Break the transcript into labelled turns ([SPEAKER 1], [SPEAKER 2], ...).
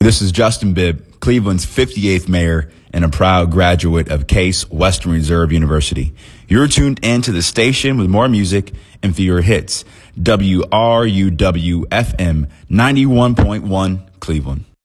[SPEAKER 1] This is Justin Bibb, Cleveland's 58th mayor and a proud graduate of Case Western Reserve University. You're tuned into the station with more music and fewer hits. WRUW-FM 91.1 Cleveland.